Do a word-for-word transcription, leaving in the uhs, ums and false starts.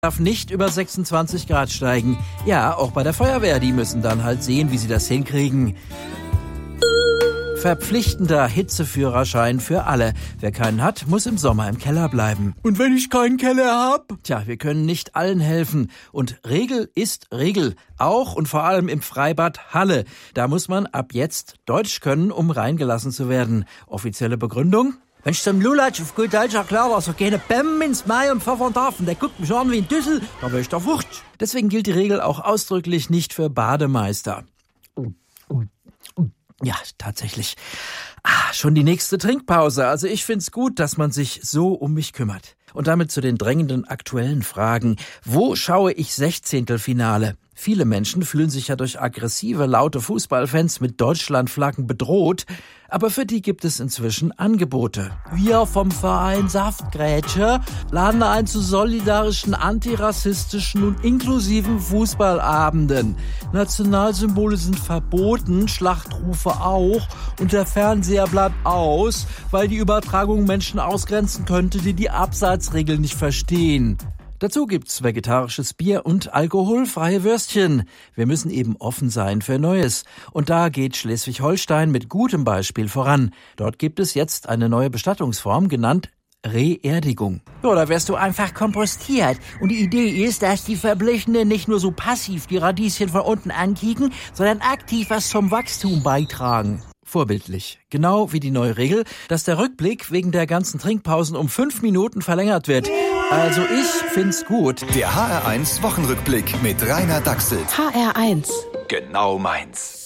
darf nicht über sechsundzwanzig Grad steigen. Ja, auch bei der Feuerwehr, die müssen dann halt sehen, wie sie das hinkriegen. Verpflichtender Hitzeführerschein für alle. Wer keinen hat, muss im Sommer im Keller bleiben. Und wenn ich keinen Keller hab? Tja, wir können nicht allen helfen. Und Regel ist Regel. Auch und vor allem im Freibad Halle. Da muss man ab jetzt Deutsch können, um reingelassen zu werden. Offizielle Begründung? Wenn ich zum Lulatsch auf gut Deutsch erkläre, dass er keine Bäm ins Mai und pfeffern darf und der guckt mich an wie ein Düssel, dann will ich doch wurscht. Deswegen gilt die Regel auch ausdrücklich nicht für Bademeister. Ja, tatsächlich. Ah, schon die nächste Trinkpause. Also ich find's gut, dass man sich so um mich kümmert. Und damit zu den drängenden aktuellen Fragen. Wo schaue ich Sechzehntelfinale? Viele Menschen fühlen sich ja durch aggressive, laute Fußballfans mit Deutschlandflaggen bedroht. Aber für die gibt es inzwischen Angebote. Wir vom Verein Saftgrätsche laden ein zu solidarischen, antirassistischen und inklusiven Fußballabenden. Nationalsymbole sind verboten, Schlachtrufe auch. Und der Fernseher bleibt aus, weil die Übertragung Menschen ausgrenzen könnte, die die Abseitsregeln nicht verstehen. Dazu gibt's vegetarisches Bier und alkoholfreie Würstchen. Wir müssen eben offen sein für Neues. Und da geht Schleswig-Holstein mit gutem Beispiel voran. Dort gibt es jetzt eine neue Bestattungsform, genannt Reerdigung. Ja, da wirst du einfach kompostiert. Und die Idee ist, dass die Verblichenen nicht nur so passiv die Radieschen von unten ankicken, sondern aktiv was zum Wachstum beitragen. Vorbildlich. Genau wie die neue Regel, dass der Rückblick wegen der ganzen Trinkpausen um fünf Minuten verlängert wird. Also ich find's gut. Der H R eins Wochenrückblick mit Rainer Dachselt. H R eins. Genau meins.